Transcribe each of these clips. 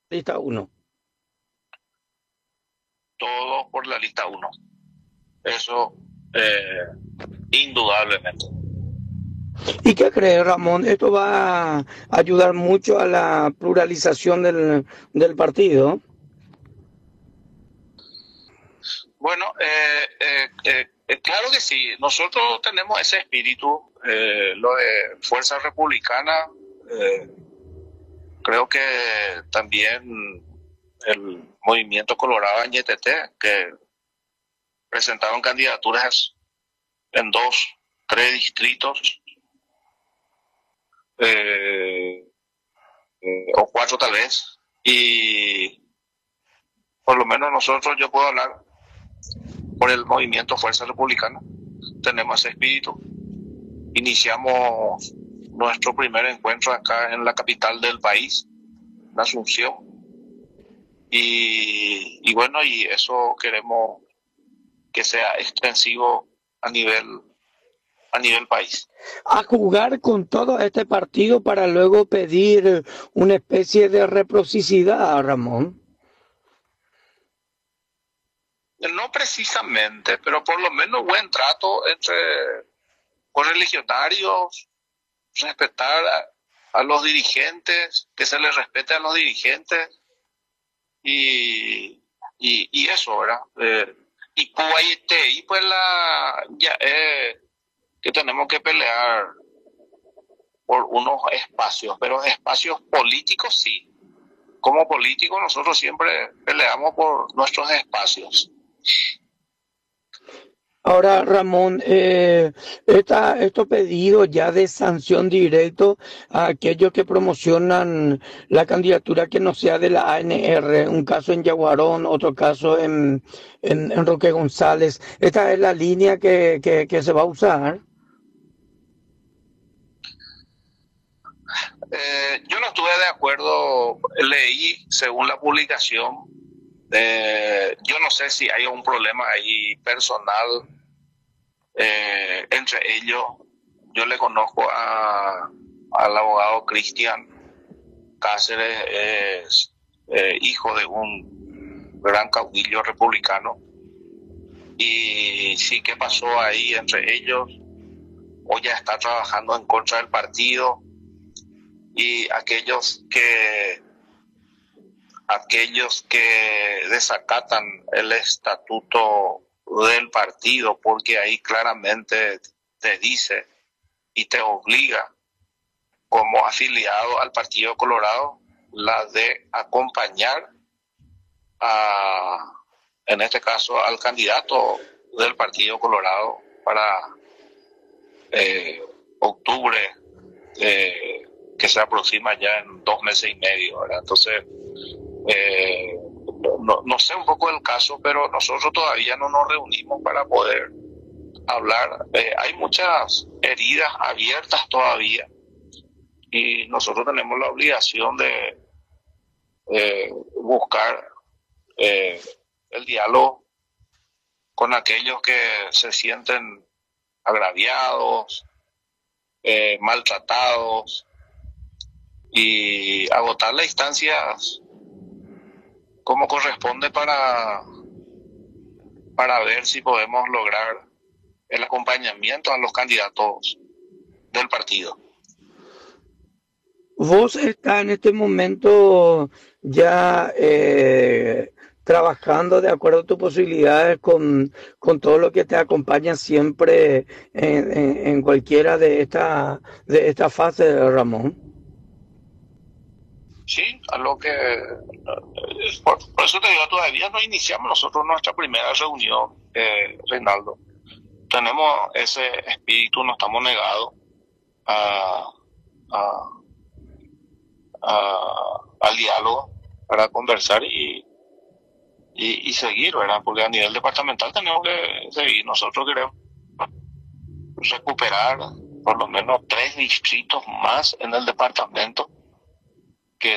Lista uno. Todo por la lista uno. Eso, indudablemente. ¿Y qué crees, Ramón? ¿Esto va a ayudar mucho a la pluralización del partido? Bueno, claro que sí. Nosotros tenemos ese espíritu, lo de Fuerza Republicana. eh, Creo que también el Movimiento Colorado Añetete, que presentaron candidaturas en dos, tres distritos, eh, o cuatro tal vez. Y por lo menos nosotros, yo puedo hablar por el Movimiento Fuerza Republicana. Tenemos ese espíritu. Iniciamos nuestro primer encuentro acá en la capital del país, en Asunción. Y bueno, y eso queremos que sea extensivo a nivel, a nivel país. A jugar con todo este partido para luego pedir una especie de reciprocidad, Ramón. No precisamente, pero por lo menos buen trato entre correligionarios, respetar a los dirigentes, que se les respete a los dirigentes y, y eso, ¿verdad? Y Kuwait, y pues ya, que tenemos que pelear por unos espacios, pero espacios políticos sí. Como políticos nosotros siempre peleamos por nuestros espacios. Ahora, Ramón, estos pedidos ya de sanción directo a aquellos que promocionan la candidatura que no sea de la ANR, un caso en Yaguarón, otro caso en Roque González, esta es la línea que se va a usar. Yo no estuve de acuerdo, leí según la publicación, yo no sé si hay un problema ahí personal entre ellos. Yo le conozco al abogado Cristian Cáceres, es hijo de un gran caudillo republicano, y sí que pasó ahí entre ellos, o ya está trabajando en contra del partido, y aquellos que desacatan el estatuto del partido, porque ahí claramente te dice y te obliga como afiliado al Partido Colorado la de acompañar a, en este caso, al candidato del Partido Colorado para eh, octubre, eh, que se aproxima ya en 2 meses y medio, ¿verdad? Entonces, eh, no sé un poco el caso, pero nosotros todavía no nos reunimos para poder hablar. Hay muchas heridas abiertas todavía y nosotros tenemos la obligación de buscar eh, el diálogo con aquellos que se sienten agraviados, maltratados, y agotar las instancias como corresponde para ver si podemos lograr el acompañamiento a los candidatos del partido. ¿Vos estás en este momento ya trabajando de acuerdo a tus posibilidades con todo lo que te acompaña siempre en cualquiera de esta fase, Ramón? Sí, a lo que por eso te digo, todavía no iniciamos nosotros nuestra primera reunión, Reinaldo. Tenemos ese espíritu, no estamos negados a, a, al diálogo para conversar y seguir, ¿verdad? Porque a nivel departamental tenemos que seguir. Nosotros queremos recuperar por lo menos tres distritos más en el departamento que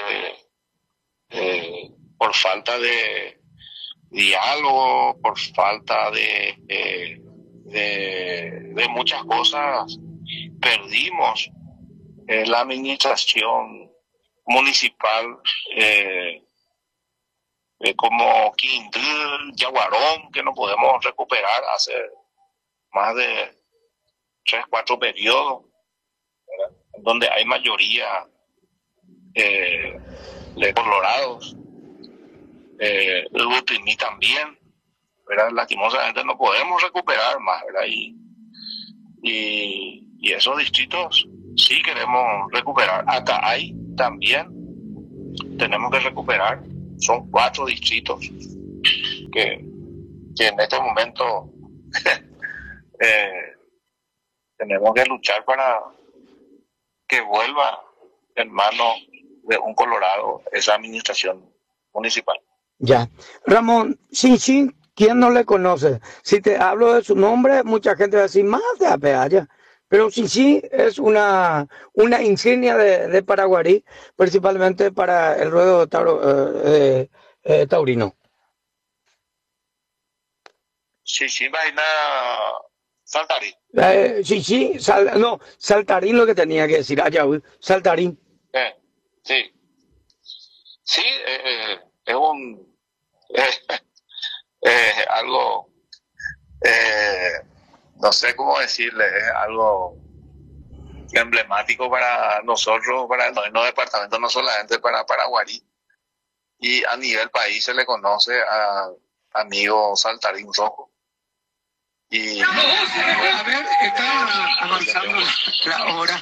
por falta de diálogo, por falta de muchas cosas, perdimos la administración municipal. como Quindío, Yaguarón, que no podemos recuperar hace más de 3, 4 periodos, donde hay mayoría de colorados, el Butini también, ¿verdad? Lastimosamente no podemos recuperar más, ¿verdad? Y esos distritos sí queremos recuperar. Acá hay también, tenemos que recuperar, son 4 distritos que en este momento tenemos que luchar para que vuelva en manos de un Colorado esa administración municipal. Ya. Ramón, Chinchín, ¿quién no le conoce? Si te hablo de su nombre, mucha gente va a decir, más de Apeaya. Pero Chinchín es una insignia de Paraguarí, principalmente para el ruedo taurino. Sí, sí, imagina Saltarín. Chinchín, no, saltarín lo que tenía que decir, allá, saltarín. Sí, sí, es un algo, eh, no sé cómo decirle, es algo emblemático para nosotros, para el noveno departamento, no solamente para Paraguarí, y a nivel país se le conoce a amigo Saltarín Rojo. Y A ver, está avanzando la hora.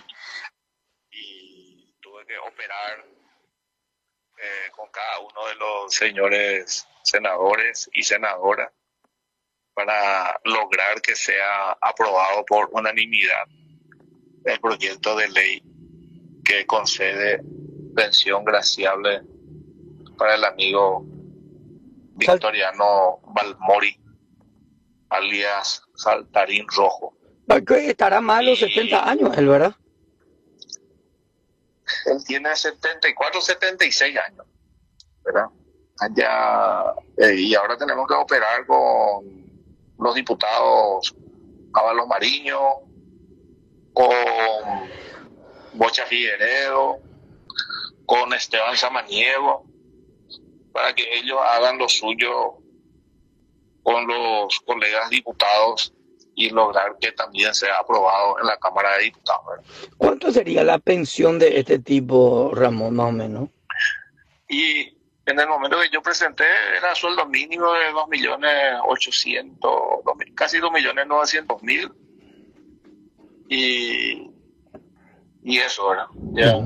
Y tuve que operar con cada uno de los señores senadores y senadoras para lograr que sea aprobado por unanimidad el proyecto de ley que concede pensión graciable para el amigo Victoriano Balmori, alias Saltarín Rojo. Estará más de los 70 años, él, ¿verdad? Él tiene 74, 76 años, ¿verdad? Allá, y ahora tenemos que operar con los diputados Ábalos Mariño, con Bocha Figueredo, con Esteban Samaniego, para que ellos hagan lo suyo con los colegas diputados y lograr que también sea aprobado en la Cámara de Diputados, ¿verdad? ¿Cuánto sería la pensión de este tipo, Ramón, más o menos? Y en el momento que yo presenté era sueldo mínimo de 2.800.000, casi 2.900.000. Y eso, ¿verdad? Ya,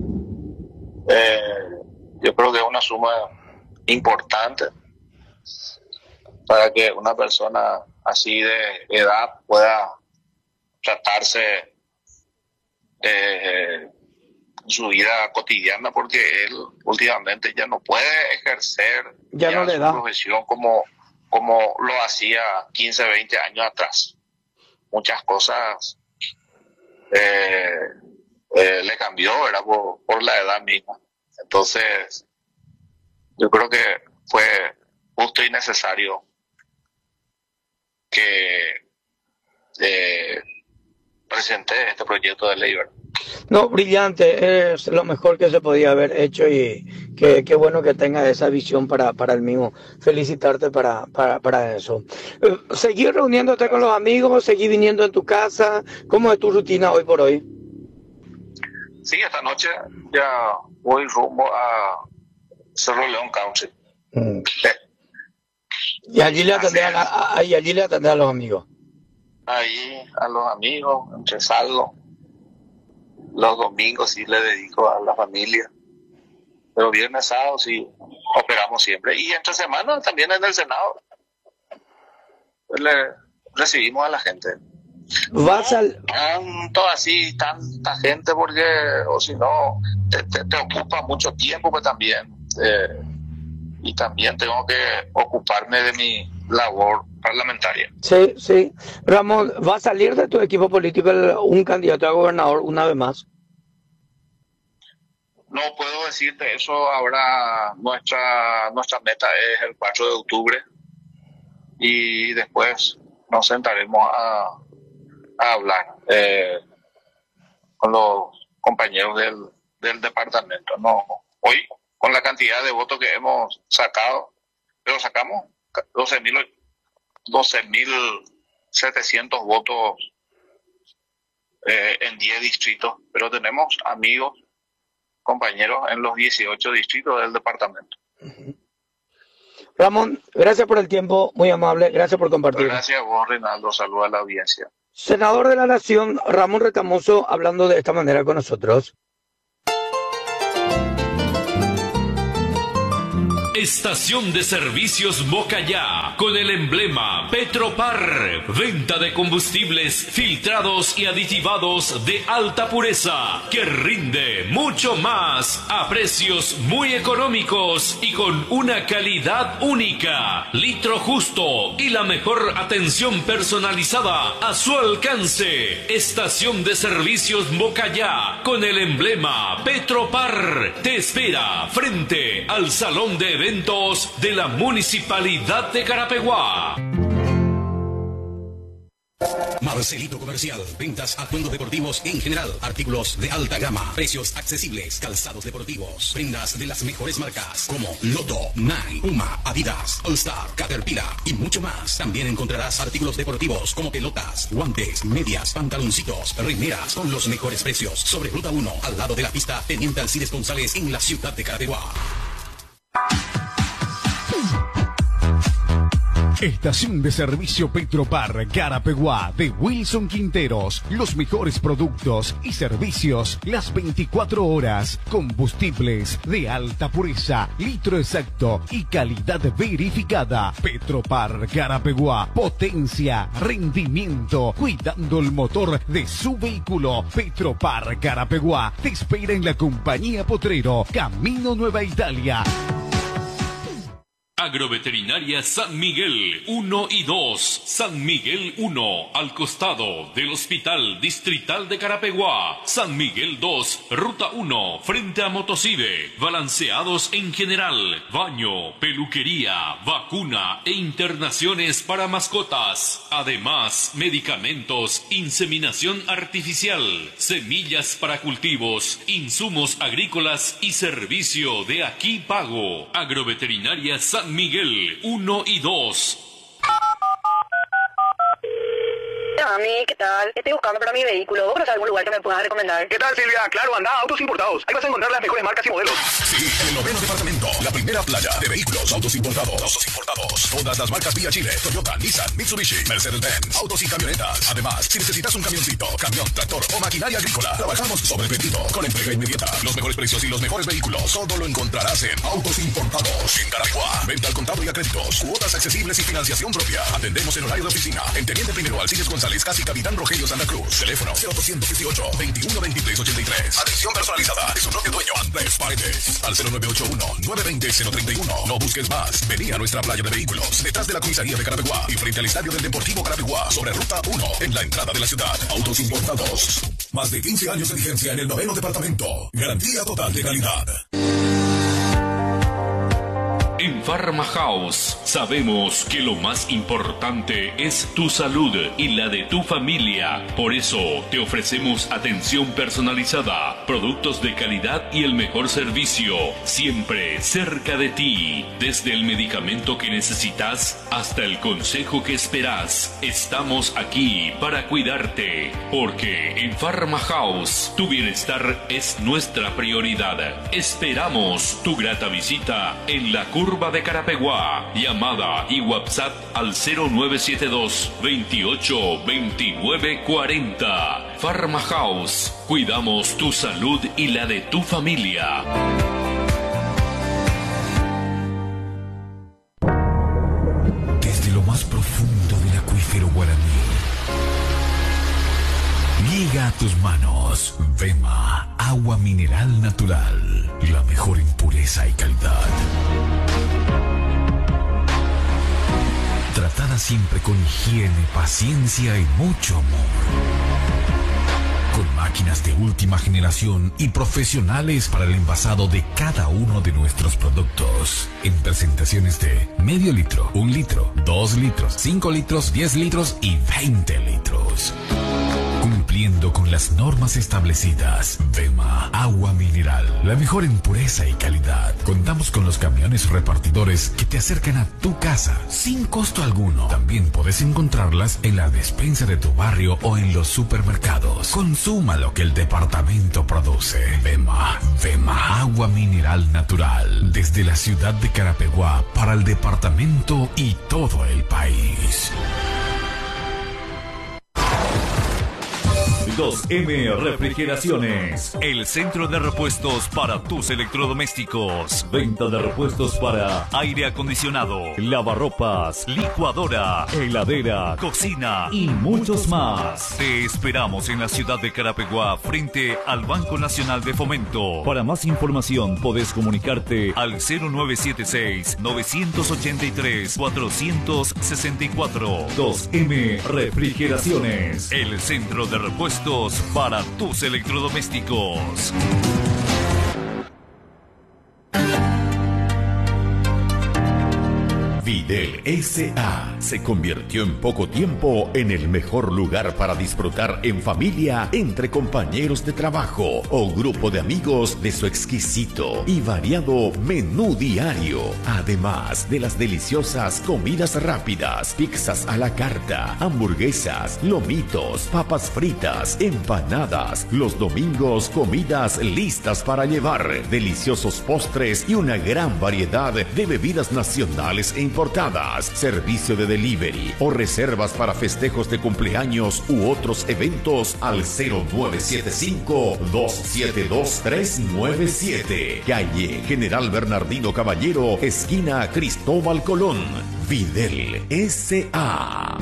yo creo que es una suma importante para que una persona así de edad pueda tratarse su vida cotidiana, porque él últimamente ya no puede ejercer ya no le su da profesión como lo hacía 15, 20 años atrás. Muchas cosas le cambió, ¿verdad? Por la edad misma. Entonces, yo creo que fue justo y necesario que presenté este proyecto de ley, ¿verdad? No, brillante, es lo mejor que se podía haber hecho y qué bueno que tenga esa visión para el mismo. Felicitarte para eso. ¿Seguir reuniéndote con los amigos? ¿Seguir viniendo en tu casa? ¿Cómo es tu rutina hoy por hoy? Sí, esta noche ya voy rumbo a Cerro León Country. Y allí le atendés allí le atendés a los amigos. Ahí a los amigos, entre saldo. Los domingos sí le dedico a la familia. Pero viernes, sábado sí operamos siempre. Y entre semana también en el Senado le recibimos a la gente. Vas al... Tanto así, tanta gente, porque o si no te ocupa mucho tiempo, pues también. Y también tengo que ocuparme de mi labor parlamentaria. Sí, sí. Ramón, ¿va a salir de tu equipo político un candidato a gobernador una vez más? No puedo decirte eso ahora. Nuestra meta es el 4 de octubre y después nos sentaremos a hablar con los compañeros del departamento. No, hoy, con la cantidad de votos que hemos sacado, pero sacamos 12.700 votos en 10 distritos, pero tenemos amigos, compañeros en los 18 distritos del departamento. Ramón, gracias por el tiempo, muy amable, gracias por compartir. Gracias a vos, Reinaldo, saludos a la audiencia. Senador de la Nación, Ramón Retamoso, hablando de esta manera con nosotros. Estación de Servicios Mocayá, con el emblema Petropar. Venta de combustibles filtrados y aditivados de alta pureza, que rinde mucho más a precios muy económicos y con una calidad única. Litro justo y la mejor atención personalizada a su alcance. Estación de Servicios Mocayá, con el emblema Petropar. Te espera frente al Salón de Eventos de la Municipalidad de Carapeguá. Marcelito Comercial, ventas a atuendos deportivos en general, artículos de alta gama, precios accesibles, calzados deportivos, prendas de las mejores marcas como Lotto, Nike, Puma, Adidas, All Star, Caterpillar y mucho más. También encontrarás artículos deportivos como pelotas, guantes, medias, pantaloncitos, remeras con los mejores precios. Sobre Ruta 1, al lado de la pista Teniente Alcides González en la ciudad de Carapeguá. Estación de Servicio Petropar Carapeguá de Wilson Quinteros. Los mejores productos y servicios las 24 horas. Combustibles de alta pureza, litro exacto y calidad verificada. Petropar Carapeguá. Potencia, rendimiento, cuidando el motor de su vehículo. Petropar Carapeguá te espera en la compañía Potrero, Camino Nueva Italia. Agroveterinaria San Miguel 1 y 2. San Miguel 1, al costado del Hospital Distrital de Carapeguá. San Miguel 2, Ruta 1, frente a Motosive. Balanceados en general, baño, peluquería, vacuna e internaciones para mascotas. Además, medicamentos, inseminación artificial, semillas para cultivos, insumos agrícolas y servicio de aquí pago. Agroveterinaria San Miguel 1 y 2. Mami, ¿qué tal? Estoy buscando para mi vehículo. ¿Vos conoces algún lugar que me puedas recomendar? ¿Qué tal, Silvia? Claro, anda, Autos Importados. Ahí vas a encontrar las mejores marcas y modelos. Sí, en el 9º departamento, la primera playa de vehículos autos importados. Autos importados. Todas las marcas vía Chile, Toyota, Nissan, Mitsubishi, Mercedes-Benz, autos y camionetas. Además, si necesitas un camioncito, camión, tractor o maquinaria agrícola, trabajamos sobre pedido, con entrega inmediata. Los mejores precios y los mejores vehículos, todo lo encontrarás en Autos Importados. En Carapeguá, venta al contado y a créditos, cuotas accesibles y financiación propia. Atendemos en horario de oficina. En Teniente Primero Alcides González, casi Capitán Rogelio Santa Cruz. Teléfono 0818-212383. Atención personalizada de su propio dueño, Andrés Paredes. Al 0981-920-031. No busques más. Vení a nuestra playa de vehículos, detrás de la comisaría de Carapeguá y frente al estadio del Deportivo Carapeguá, sobre Ruta 1, en la entrada de la ciudad. Autos Importados. Más de 15 años de vigencia en el 9º departamento. Garantía total de calidad. En Pharma House sabemos que lo más importante es tu salud y la de tu familia. Por eso te ofrecemos atención personalizada, productos de calidad y el mejor servicio, siempre cerca de ti. Desde el medicamento que necesitas hasta el consejo que esperas, estamos aquí para cuidarte. Porque en Pharma House tu bienestar es nuestra prioridad. Esperamos tu grata visita en la curva de Carapeguá. Llamada y WhatsApp al 0972 28 29 40. Pharma House. Cuidamos tu salud y la de tu familia. Desde lo más profundo del acuífero guaraní llega a tus manos Vema, agua mineral natural, la mejor en pureza y calidad. Tratada siempre con higiene, paciencia y mucho amor. Con máquinas de última generación y profesionales para el envasado de cada uno de nuestros productos. En presentaciones de medio litro, 1 litro, 2 litros, 5 litros, 10 litros y 20 litros. Cumpliendo con las normas establecidas. Vema, agua mineral, la mejor en pureza y calidad. Contamos con los camiones repartidores que te acercan a tu casa sin costo alguno. También puedes encontrarlas en la despensa de tu barrio o en los supermercados. Consuma lo que el departamento produce. Vema, agua mineral natural. Desde la ciudad de Carapeguá para el departamento y todo el país. 2M Refrigeraciones, el centro de repuestos para tus electrodomésticos. Venta de repuestos para aire acondicionado, lavarropas, licuadora, heladera, cocina y muchos más. Te esperamos en la ciudad de Carapeguá, frente al Banco Nacional de Fomento. Para más información podés comunicarte al 0976-983-464. 2M Refrigeraciones, el centro de repuestos para tus electrodomésticos. Videl S.A. se convirtió en poco tiempo en el mejor lugar para disfrutar en familia, entre compañeros de trabajo o grupo de amigos de su exquisito y variado menú diario. Además de las deliciosas comidas rápidas, pizzas a la carta, hamburguesas, lomitos, papas fritas, empanadas. Los domingos, comidas listas para llevar, deliciosos postres y una gran variedad de bebidas nacionales e importadas, servicio de delivery o reservas para festejos de cumpleaños u otros eventos al 0975-272-397. Calle General Bernardino Caballero, esquina Cristóbal Colón. Videl S.A.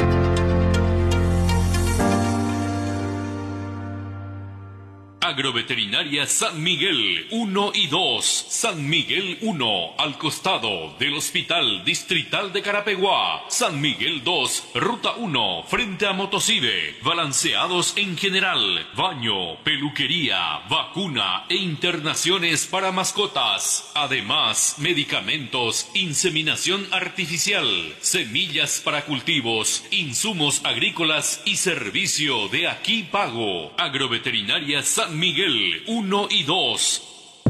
Agroveterinaria San Miguel 1 y 2, San Miguel 1, al costado del Hospital Distrital de Carapeguá. San Miguel 2, Ruta 1, frente a Motosive. Balanceados en general, baño, peluquería, vacuna e internaciones para mascotas. Además, medicamentos, inseminación artificial, semillas para cultivos, insumos agrícolas y servicio de aquí pago. Agroveterinaria San Miguel 1 y 2.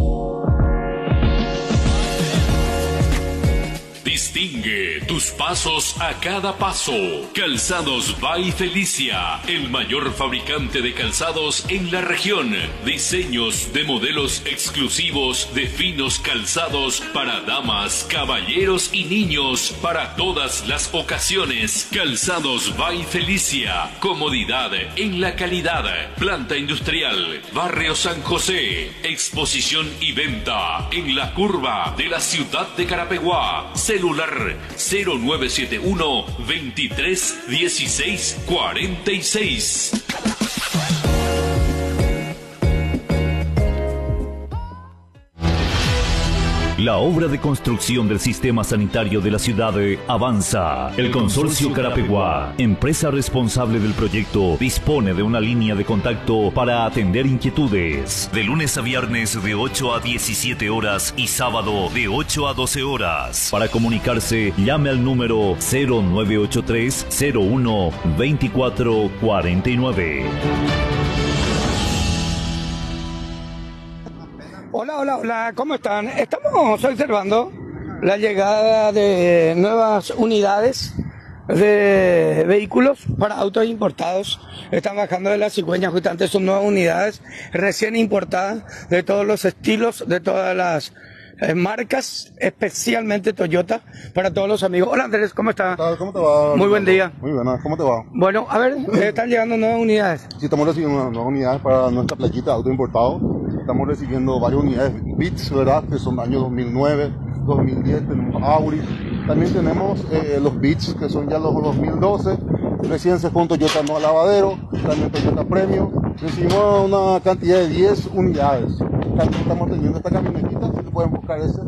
Distingue tus pasos a cada paso. Calzados by Felicia, el mayor fabricante de calzados en la región. Diseños de modelos exclusivos de finos calzados para damas, caballeros y niños para todas las ocasiones. Calzados by Felicia, comodidad en la calidad. Planta industrial, Barrio San José. Exposición y venta en la curva de la ciudad de Carapeguá. Celular 0971 23 16 46. La obra de construcción del sistema sanitario de la ciudad avanza. El Consorcio Carapeguá, empresa responsable del proyecto, dispone de una línea de contacto para atender inquietudes. De lunes a viernes de 8 a 17 horas y sábado de 8 a 12 horas. Para comunicarse, llame al número 0983 01 24 49. Hola, ¿cómo están? Estamos observando la llegada de nuevas unidades de vehículos para autos importados. Están bajando de la cigüeña, justamente son nuevas unidades recién importadas de todos los estilos, de todas las marcas, especialmente Toyota, para todos los amigos. Hola Andrés, ¿cómo está? ¿Cómo te va? Muy buen día. Muy buena, ¿cómo te va? Bueno, a ver, están llegando nuevas unidades. Sí, estamos recibiendo nuevas unidades para nuestra playita de auto importado. Estamos recibiendo varias unidades Beats, ¿verdad? Que son años 2009, 2010, tenemos Auris. También tenemos los Beats, que son ya los 2012. Recién se fue un Toyota no lavadero, también Toyota Premium. Recibimos una cantidad de 10 unidades. También estamos teniendo esta camionetita, si te pueden buscar ese.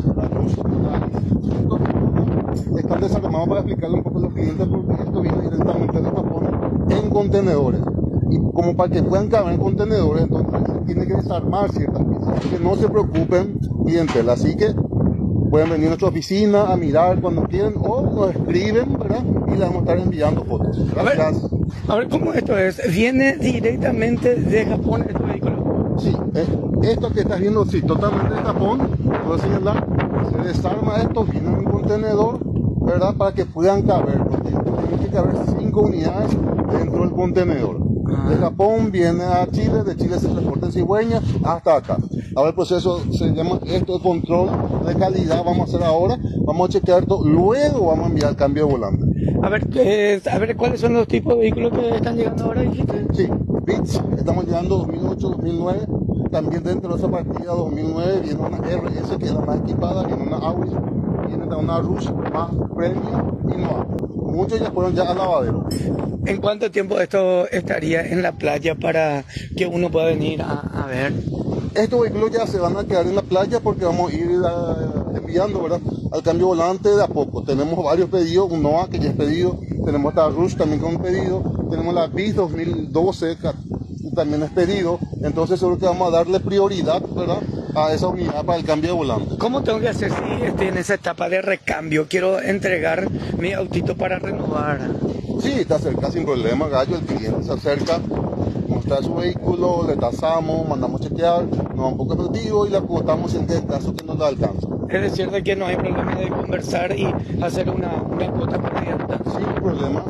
Están desarmados para explicarle un poco a los clientes, porque esto viene directamente de Japón en contenedores. Y como para que puedan caber en contenedores, entonces se tiene que desarmar ciertas piezas. Que no se preocupen, clientela. Así que pueden venir a nuestra oficina a mirar cuando quieran o nos escriben, ¿verdad? Y les vamos a estar enviando fotos. Gracias. A ver, ¿cómo esto es? ¿Viene directamente de Japón este vehículo? Sí, esto que estás viendo, sí, totalmente de Japón, puedo señalar, se desarma esto, viene en un contenedor, ¿verdad? Para que puedan caber, porque tienen que caber 5 unidades dentro del contenedor. De Japón viene a Chile, de Chile se transporta en cigüeña hasta acá. Ahora el proceso se llama esto de control de calidad, vamos a hacer ahora, vamos a chequear esto, luego vamos a enviar el cambio de volante. A ver, ¿cuáles son los tipos de vehículos que están llegando ahora, dijiste? Sí, Beats, estamos llegando 2008, 2009, también dentro de esa partida 2009 viene una RS que es la más equipada, viene una Audi, viene una Rush más premium y no. Muchos ya fueron ya al lavadero. ¿En cuánto tiempo esto estaría en la playa para que uno pueda venir a ver? Estos vehículos ya se van a quedar en la playa porque vamos a ir enviando, ¿verdad?, al cambio volante de a poco. Tenemos varios pedidos, un Noah que ya es pedido, tenemos esta Rush también con un pedido, tenemos la Beat 2012 que también es pedido, entonces seguro que vamos a darle prioridad, ¿verdad?, a esa unidad para el cambio de volante. ¿Cómo tengo que hacer si estoy en esa etapa de recambio? Quiero entregar mi autito para renovar. Sí, te acercas sin problema, Gallo, el cliente se acerca, nos trae su vehículo, le tasamos, mandamos chequear, nos da un poco efectivo y le acotamos en el caso que no le alcanza. Es decir, de que no hay problema de conversar y hacer una cuota inmediata. Sin problema,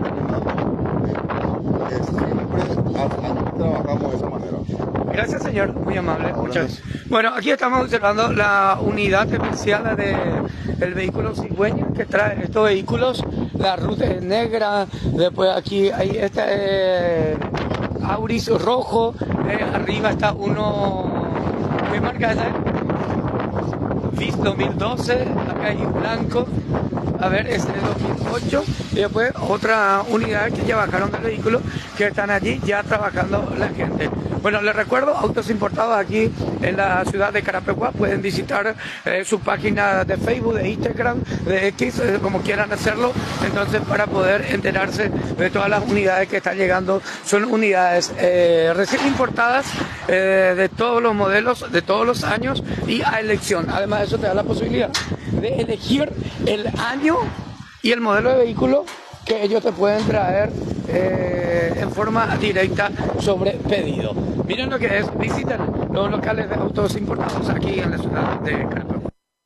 siempre trabajamos de esa manera. Gracias, señor, muy amable. Muchas. Bueno, aquí estamos observando la unidad especial del vehículo cigüeña que trae estos vehículos. La ruta es negra, después aquí hay este Auris rojo, arriba está uno, ¿qué marca es? VIS 2012, acá hay blanco, a ver, este es 2008, y después otra unidad que ya bajaron del vehículo, que están allí ya trabajando la gente. Bueno, les recuerdo, Autos Importados aquí en la ciudad de Carapeguá, pueden visitar su página de Facebook, de Instagram, de X, como quieran hacerlo, entonces para poder enterarse de todas las unidades que están llegando. Son unidades recién importadas, de todos los modelos, de todos los años y a elección. Además, eso te da la posibilidad de elegir el año y el modelo de vehículo que ellos te pueden traer en forma directa sobre pedido. Miren lo que es, visiten los locales de Autos Importados aquí en la ciudad de Carapeguá.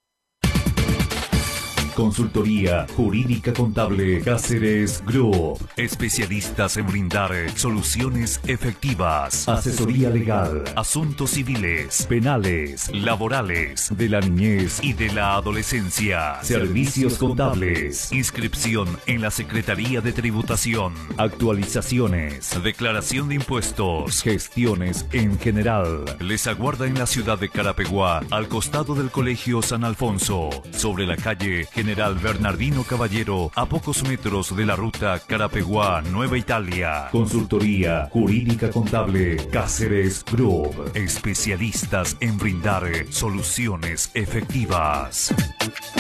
Consultoría Jurídica Contable Cáceres Group. Especialistas en brindar soluciones efectivas. Asesoría legal, asuntos civiles, penales, laborales, de la niñez y de la adolescencia. Servicios contables. Inscripción en la Secretaría de Tributación. Actualizaciones. Declaración de impuestos. Gestiones en general. Les aguarda en la ciudad de Carapeguá, al costado del Colegio San Alfonso, sobre la calle General Bernardino Caballero, a pocos metros de la ruta Carapeguá-Nueva Italia. Consultoría Jurídica Contable Cáceres Group. Especialistas en brindar soluciones efectivas.